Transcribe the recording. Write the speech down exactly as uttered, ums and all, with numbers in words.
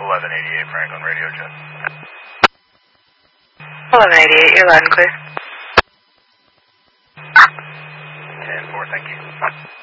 eleven eighty-eight Franklin Radio Jet. eleven eighty-eight, you're loud and clear. ten four, thank you.